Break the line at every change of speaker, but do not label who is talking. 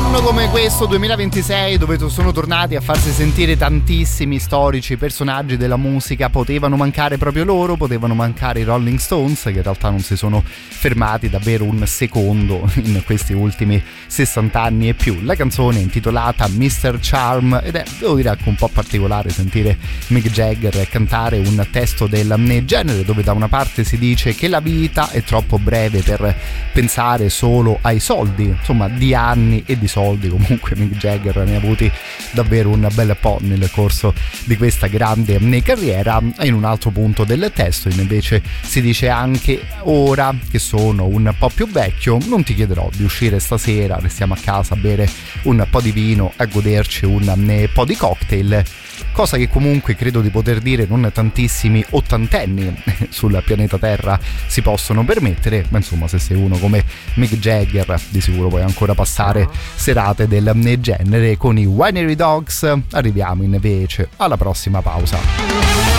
anno come questo 2026, dove sono tornati a farsi sentire tantissimi storici personaggi della musica, potevano mancare proprio loro, potevano mancare i Rolling Stones, che in realtà non si sono fermati davvero un secondo in questi ultimi 60 anni e più. La canzone è intitolata Mr. Charm ed è, devo dire, anche un po' particolare sentire Mick Jagger cantare un testo del genere, dove da una parte si dice che la vita è troppo breve per pensare solo ai soldi, insomma di anni e di soldi comunque Mick Jagger ne ha avuti davvero un bel po' nel corso di questa grande carriera. E in un altro punto del testo invece si dice anche: ora che sono un po' più vecchio non ti chiederò di uscire stasera, restiamo a casa a bere un po' di vino, a goderci un po' di cocktail, cosa che comunque credo di poter dire non tantissimi ottantenni sul pianeta Terra si possono permettere, ma insomma se sei uno come Mick Jagger di sicuro puoi ancora passare serate del genere. Con i Winery Dogs arriviamo invece alla prossima pausa.